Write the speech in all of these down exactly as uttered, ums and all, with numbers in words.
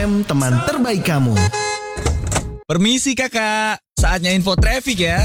M, teman terbaik kamu. Permisi kakak, saatnya info traffic ya.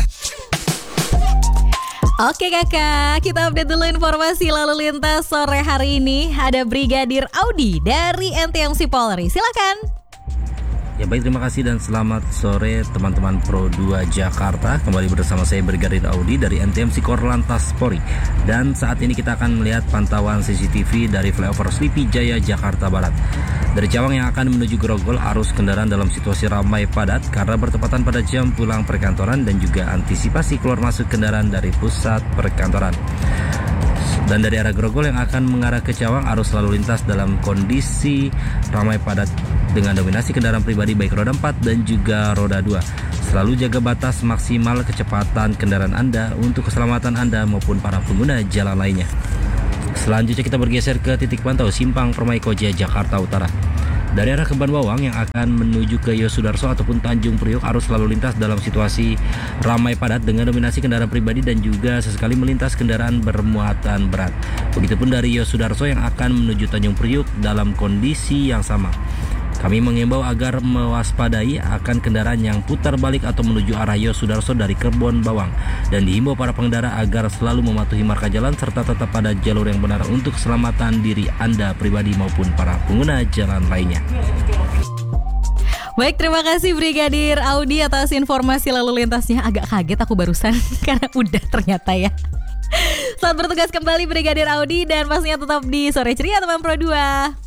Oke kakak, kita update dulu informasi lalu lintas sore hari ini. Ada Brigadir Audi dari N T M C Polri, silakan. Ya baik, terima kasih dan selamat sore teman-teman Pro dua Jakarta. Kembali bersama saya Brigadir Audi dari N T M C Korlantas Polri. Dan saat ini kita akan melihat pantauan C C T V dari flyover Sleepy Jaya, Jakarta Barat. Dari Cawang yang akan menuju Grogol, arus kendaraan dalam situasi ramai padat karena bertepatan pada jam pulang perkantoran dan juga antisipasi keluar masuk kendaraan dari pusat perkantoran. Dan dari arah Grogol yang akan mengarah ke Cawang, arus lalu lintas dalam kondisi ramai padat dengan dominasi kendaraan pribadi baik roda empat dan juga roda dua. Selalu jaga batas maksimal kecepatan kendaraan Anda untuk keselamatan Anda maupun para pengguna jalan lainnya. Selanjutnya kita bergeser ke titik pantau Simpang Permai Koja, Jakarta Utara. Dari arah Kebon Bawang yang akan menuju ke Yosudarso ataupun Tanjung Priok, arus lalu lintas dalam situasi ramai padat dengan dominasi kendaraan pribadi dan juga sesekali melintas kendaraan bermuatan berat. Begitupun dari Yosudarso yang akan menuju Tanjung Priok dalam kondisi yang sama. Kami mengimbau agar mewaspadai akan kendaraan yang putar balik atau menuju arah Yosudarso dari Kebon Bawang, dan dihimbau para pengendara agar selalu mematuhi marka jalan serta tetap pada jalur yang benar untuk keselamatan diri Anda pribadi maupun para pengguna jalan lainnya. Baik, terima kasih Brigadir Audi atas informasi lalu lintasnya. Agak kaget aku barusan karena udah ternyata ya. Selamat bertugas kembali Brigadir Audi, dan pastinya tetap di Sore Ceria teman Pro dua.